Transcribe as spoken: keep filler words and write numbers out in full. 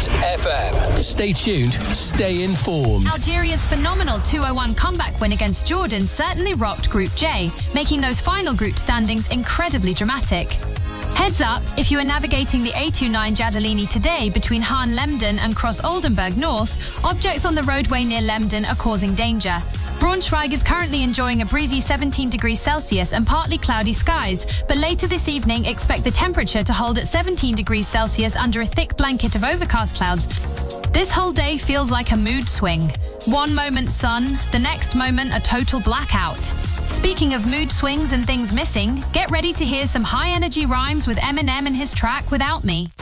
dot f m. Stay tuned, stay informed. Algeria's phenomenal two oh one comeback win against Jordan certainly rocked Group J, making those final group standings incredibly dramatic. Heads up, if you are navigating the A twenty-nine Jadalini today between Haan Lemden and Cross Oldenburg North, objects on the roadway near Lemden are causing danger. Braunschweig is currently enjoying a breezy seventeen degrees Celsius and partly cloudy skies, but later this evening expect the temperature to hold at seventeen degrees Celsius under a thick blanket of overcast clouds. This whole day feels like a mood swing. One moment sun, the next moment a total blackout. Speaking of mood swings and things missing, get ready to hear some high-energy rhymes with Eminem and his track Without Me.